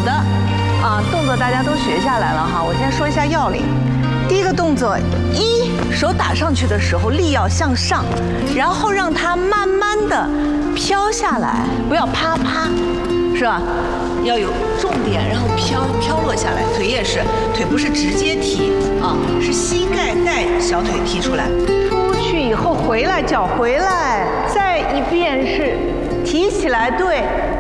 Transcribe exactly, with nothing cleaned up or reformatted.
好的，啊，动作大家都学下来了哈。我先说一下要领。第一个动作，一手打上去的时候力要向上，然后让它慢慢的飘下来，不要啪啪，是吧？要有重点，然后飘飘落下来。腿也是，腿不是直接踢啊，是膝盖带小腿踢出来。出去以后回来，脚回来，再一遍是提起来，对。